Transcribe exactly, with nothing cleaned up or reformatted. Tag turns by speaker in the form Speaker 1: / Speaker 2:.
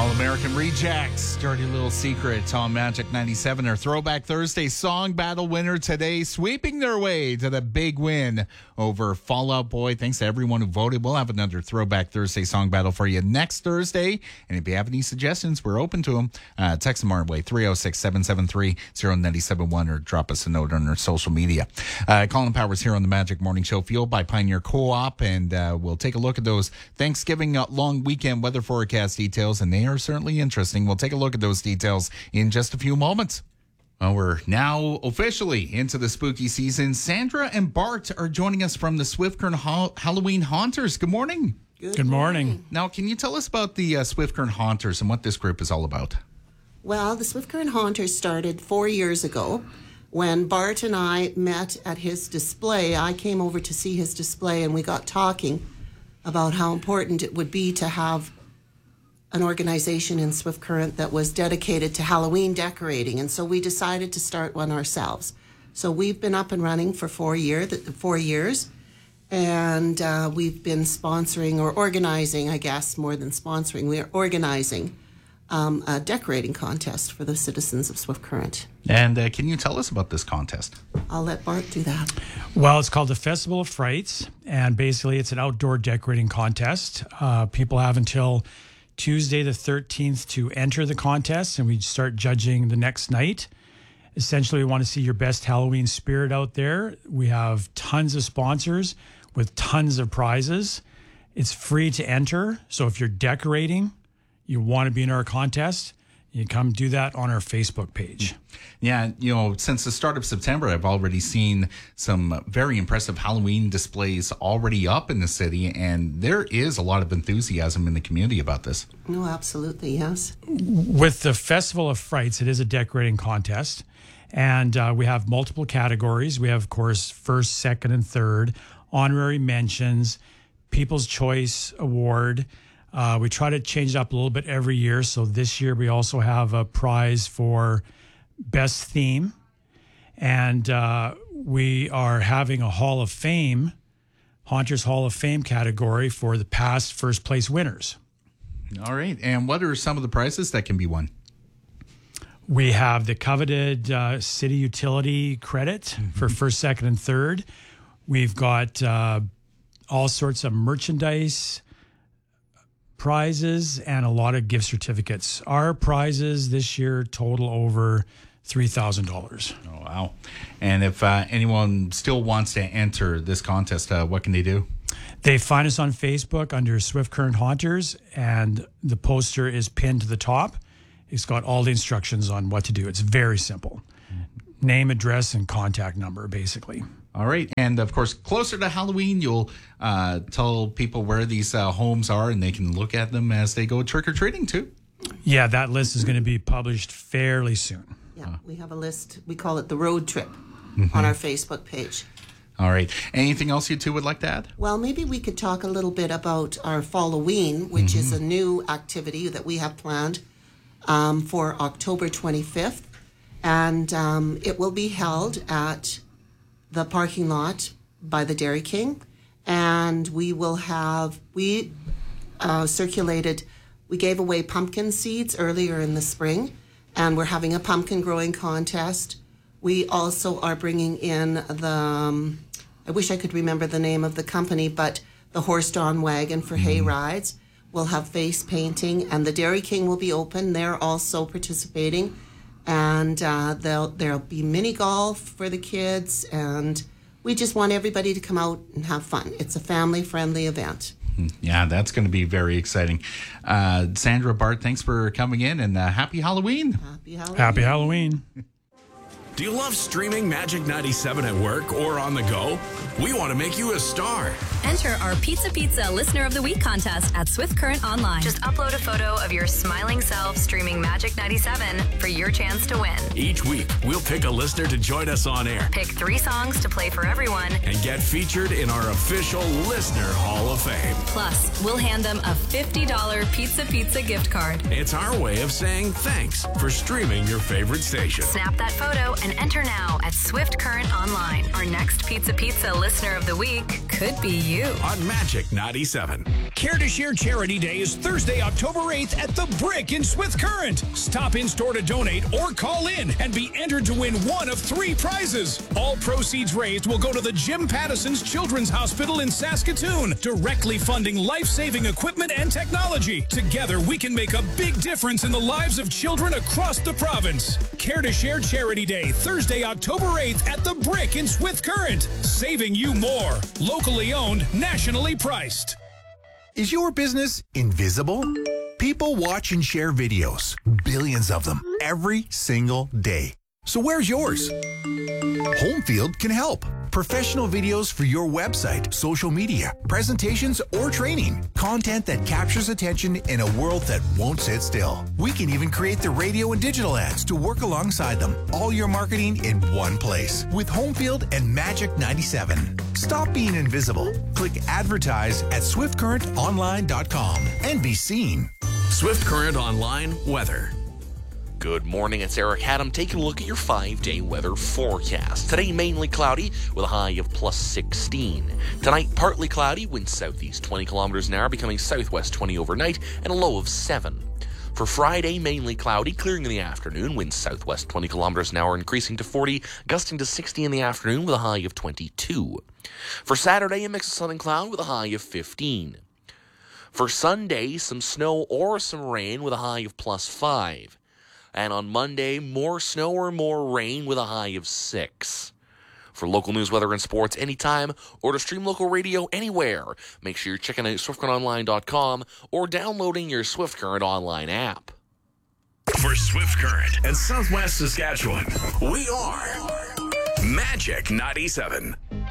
Speaker 1: All-American Rejects, Dirty Little Secret on Magic ninety-seven. Our Throwback Thursday song battle winner today, sweeping their way to the big win over Fall Out Boy. Thanks to everyone who voted. We'll have another Throwback Thursday song battle for you next Thursday. And if you have any suggestions, we're open to them. Uh, text them our way, three oh six, seven seven three, oh nine seven one, or drop us a note on our social media. Uh, Colin Powers here on the Magic Morning Show, fueled by Pioneer Co-op. And uh, we'll take a look at those Thanksgiving uh, long weekend weather forecast details, and they are certainly interesting. We'll take a look at those details in just a few moments. Well, we're now officially into the spooky season. Sandra and Bart are joining us from the Swift Current ha- Halloween Haunters. Good morning.
Speaker 2: Good, Good morning. morning.
Speaker 1: Now, can you tell us about the uh, Swift Current Haunters and what this group is all about?
Speaker 3: Well, the Swift Current Haunters started four years ago when Bart and I met at his display. I came over to see his display, and we got talking about how important it would be to have an organization in Swift Current that was dedicated to Halloween decorating, and so we decided to start one ourselves. So we've been up and running for four year, four years, and uh, we've been sponsoring or organizing, I guess, more than sponsoring. We are organizing um, a decorating contest for the citizens of Swift Current.
Speaker 1: And uh, can you tell us about this contest?
Speaker 3: I'll let Bart do that.
Speaker 2: Well, it's called the Festival of Frights, and basically it's an outdoor decorating contest. Uh, people have until Tuesday the thirteenth to enter the contest, and we start judging the next night. Essentially, we want to see your best Halloween spirit out there. We have tons of sponsors with tons of prizes. It's free to enter, so if you're decorating, you want to be in our contest, you come do that on our Facebook page.
Speaker 1: Yeah, you know, since the start of September, I've already seen some very impressive Halloween displays already up in the city, and there is a lot of enthusiasm in the community about this.
Speaker 3: No, absolutely, yes.
Speaker 2: With the Festival of Frights, it is a decorating contest, and uh, we have multiple categories. We have, of course, first, second, and third, honorary mentions, People's Choice Award. Uh, we try to change it up a little bit every year. So this year we also have a prize for best theme. And uh, we are having a Hall of Fame, Haunters Hall of Fame category for the past first place winners.
Speaker 1: All right. And what are some of the prizes that can be won?
Speaker 2: We have the coveted uh, city utility credit mm-hmm. for first, second, and third. We've got uh, all sorts of merchandise, prizes, and a lot of gift certificates. Our prizes this year total over three thousand dollars.
Speaker 1: Oh, wow. And if uh, anyone still wants to enter this contest, uh, what can they do?
Speaker 2: They find us on Facebook under Swift Current Haunters, and the poster is pinned to the top. It's got all the instructions on what to do. It's very simple. Mm-hmm. Name, address, and contact number, basically.
Speaker 1: All right. And, of course, closer to Halloween, you'll uh, tell people where these uh, homes are, and they can look at them as they go trick-or-treating, too.
Speaker 2: Yeah, that list is going to be published fairly soon.
Speaker 3: Yeah, uh. we have a list. We call it the Road Trip mm-hmm. on our Facebook page.
Speaker 1: All right. Anything else you two would like to add?
Speaker 3: Well, maybe we could talk a little bit about our Falloween, which mm-hmm. is a new activity that we have planned um, for October twenty-fifth. And um, it will be held at the parking lot by the Dairy King, and we will have, we uh, circulated, we gave away pumpkin seeds earlier in the spring, and we're having a pumpkin growing contest. We also are bringing in the, um, I wish I could remember the name of the company, but the horse-drawn wagon for hay rides. We'll have face painting, and the Dairy King will be open. They're also participating. And uh, there'll, there'll be mini golf for the kids, and we just want everybody to come out and have fun. It's a family-friendly event.
Speaker 1: Yeah, that's going to be very exciting. Uh, Sandra, Bart, thanks for coming in, and uh, happy Halloween.
Speaker 3: Happy Halloween.
Speaker 2: Happy Halloween.
Speaker 4: Do you love streaming Magic ninety-seven at work or on the go? We want to make you a star.
Speaker 5: Enter our Pizza Pizza Listener of the Week contest at Swift Current Online. Just upload a photo of your smiling self streaming Magic ninety-seven for your chance to win.
Speaker 4: Each week, we'll pick a listener to join us on air.
Speaker 5: Pick three songs to play for everyone.
Speaker 4: And get featured in our official Listener Hall of Fame.
Speaker 5: Plus, we'll hand them a fifty dollars Pizza Pizza gift card.
Speaker 4: It's our way of saying thanks for streaming your favorite station.
Speaker 5: Snap that photo and enter now at Swift Current Online. Our next Pizza Pizza Listener of the Week could be you.
Speaker 4: On Magic ninety-seven.
Speaker 6: Care to Share Charity Day is Thursday, October eighth at The Brick in Swith Current. Stop in store to donate or call in and be entered to win one of three prizes. All proceeds raised will go to the Jim Pattison's Children's Hospital in Saskatoon, directly funding life-saving equipment and technology. Together, we can make a big difference in the lives of children across the province. Care to Share Charity Day, Thursday, October eighth at The Brick in Swith Current. Saving you more. Locally owned, nationally priced.
Speaker 7: Is your business invisible? People watch and share videos, billions of them, every single day. So where's yours? Homefield can help. Professional videos for your website, social media, presentations, or training. Content that captures attention in a world that won't sit still. We can even create the radio and digital ads to work alongside them. All your marketing in one place with Homefield and Magic ninety-seven. Stop being invisible. Click advertise at swift current online dot com and be seen.
Speaker 4: Swift Current Online weather.
Speaker 8: Good morning, it's Eric Haddam taking a look at your five-day weather forecast. Today, mainly cloudy with a high of plus sixteen. Tonight, partly cloudy, winds southeast twenty kilometers an hour, becoming southwest twenty overnight, and a low of seven. For Friday, mainly cloudy, clearing in the afternoon, winds southwest twenty kilometers an hour, increasing to forty, gusting to sixty in the afternoon with a high of twenty-two. For Saturday, a mix of sun and cloud with a high of fifteen. For Sunday, some snow or some rain with a high of plus five. And on Monday, more snow or more rain with a high of six. For local news, weather, and sports anytime, or to stream local radio anywhere, make sure you're checking out swift current online dot com or downloading your Swift Current Online app.
Speaker 4: For Swift Current and Southwest Saskatchewan, we are Magic ninety-seven.